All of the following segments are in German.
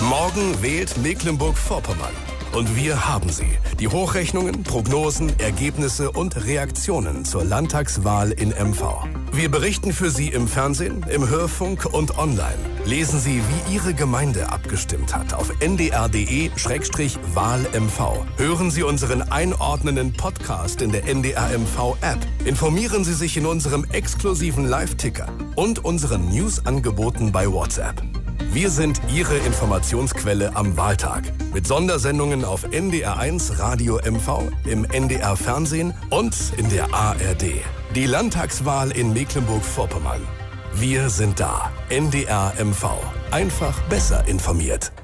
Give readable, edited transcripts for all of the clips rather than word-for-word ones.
Morgen wählt Mecklenburg-Vorpommern. Und wir haben sie. Die Hochrechnungen, Prognosen, Ergebnisse und Reaktionen zur Landtagswahl in MV. Wir berichten für Sie im Fernsehen, im Hörfunk und online. Lesen Sie, wie Ihre Gemeinde abgestimmt hat auf ndr.de/WahlMV. Hören Sie unseren einordnenden Podcast in der NDR-MV-App. Informieren Sie sich in unserem exklusiven Live-Ticker und unseren News-Angeboten bei WhatsApp. Wir sind Ihre Informationsquelle am Wahltag. Mit Sondersendungen auf NDR1 Radio MV, im NDR Fernsehen und in der ARD. Die Landtagswahl in Mecklenburg-Vorpommern. Wir sind da. NDR MV. Einfach besser informiert.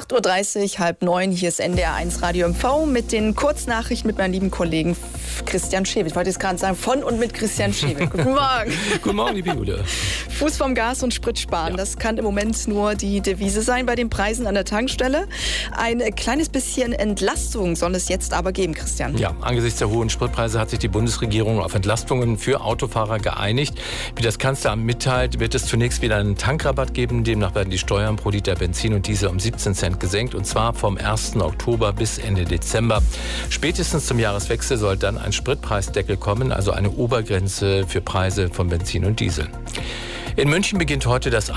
8.30 Uhr, 8:30, hier ist NDR1 Radio MV mit den Kurznachrichten mit meinem lieben Kollegen Christian Schewe. Ich wollte jetzt gerade sagen, von und mit Christian Schewe. Guten Morgen. Guten Morgen, liebe Julia. Fuß vom Gas und Sprit sparen, das kann im Moment nur die Devise sein bei den Preisen an der Tankstelle. Ein kleines bisschen Entlastung soll es jetzt aber geben, Christian. Ja, angesichts der hohen Spritpreise hat sich die Bundesregierung auf Entlastungen für Autofahrer geeinigt. Wie das Kanzleramt mitteilt, wird es zunächst wieder einen Tankrabatt geben. Demnach werden die Steuern pro Liter Benzin und Diesel um 17 Cent gesenkt, und zwar vom 1. Oktober bis Ende Dezember. Spätestens zum Jahreswechsel soll dann ein Spritpreisdeckel kommen, also eine Obergrenze für Preise von Benzin und Diesel. In München beginnt heute das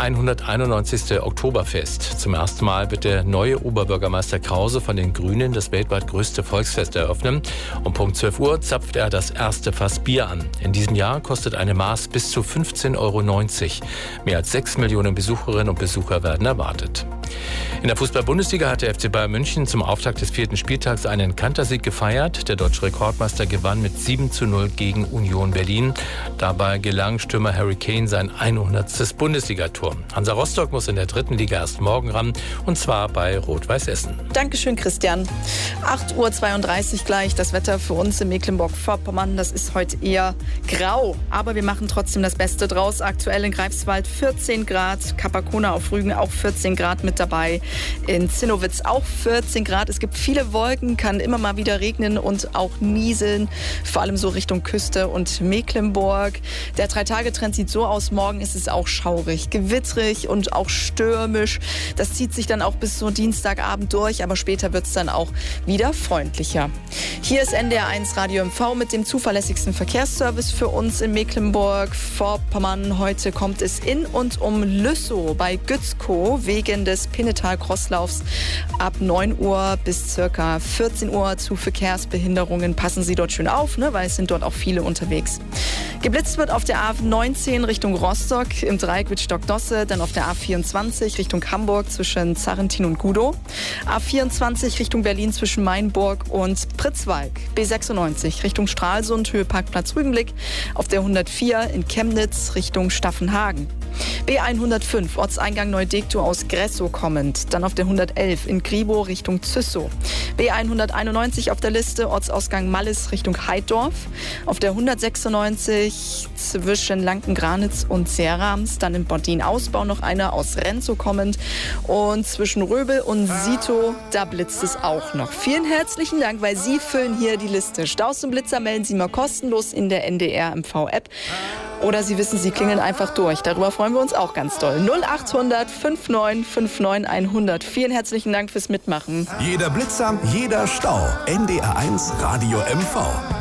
191. Oktoberfest. Zum ersten Mal wird der neue Oberbürgermeister Krause von den Grünen das weltweit größte Volksfest eröffnen. Um Punkt 12 Uhr zapft er das erste Fass Bier an. In diesem Jahr kostet eine Maß bis zu 15,90 €. Mehr als 6 Millionen Besucherinnen und Besucher werden erwartet. In der Fußball-Bundesliga hat der FC Bayern München zum Auftakt des 4. Spieltags einen Kantersieg gefeiert. Der deutsche Rekordmeister gewann mit 7:0 gegen Union Berlin. Dabei gelang Stürmer Harry Kane sein 100. Bundesligator. Hansa Rostock muss in der 3. Liga erst morgen ran, und zwar bei Rot-Weiß Essen. Dankeschön, Christian. 8.32 Uhr gleich. Das Wetter für uns in Mecklenburg-Vorpommern, das ist heute eher grau. Aber wir machen trotzdem das Beste draus. Aktuell in Greifswald 14 Grad, Kapakona auf Rügen auch 14 Grad mit dabei. In Zinnowitz auch 14 Grad. Es gibt viele Wolken, kann immer mal wieder regnen und auch nieseln. Vor allem so Richtung Küste und Mecklenburg. Der 3-Tage-Trend sieht so aus. Morgen ist es auch schaurig, gewittrig und auch stürmisch. Das zieht sich dann auch bis so Dienstagabend durch, aber später wird es dann auch wieder freundlicher. Hier ist NDR1 Radio MV mit dem zuverlässigsten Verkehrsservice für uns in Mecklenburg-Vorpommern. Heute kommt es in und um Lüssow bei Gützkow wegen des Pinnetal-Crosslaufs ab 9 Uhr bis ca. 14 Uhr zu Verkehrsbehinderungen. Passen Sie dort schön auf, weil es sind dort auch viele unterwegs. Geblitzt wird auf der A19 Richtung Rostock im Dreieck Wittstock-Dosse, dann auf der A24 Richtung Hamburg zwischen Zarrentin und Gudow, A24 Richtung Berlin zwischen Mainburg und Pritzwalk, B96 Richtung Stralsund, Höhe Parkplatz Rügenblick, auf der 104 in Chemnitz Richtung Staffenhagen. B105 Ortseingang Neudektow aus Gressow kommend, dann auf der 111 in Gribow Richtung Züssow. B191 auf der Liste Ortsausgang Mallis Richtung Heiddorf, auf der 196 zwischen Lanken-Granitz und Seerams, dann in Bordin-Ausbau noch einer aus Renzow kommend, und zwischen Röbel und Sito, da blitzt es auch noch. Vielen herzlichen Dank, weil Sie füllen hier die Liste. Staus und Blitzer melden Sie mal kostenlos in der NDR MV-App. Oder Sie wissen, Sie klingeln einfach durch. Darüber freuen wir uns auch ganz doll. 0800 5959 100. Vielen herzlichen Dank fürs Mitmachen. Jeder Blitzer, jeder Stau. NDR1 Radio MV.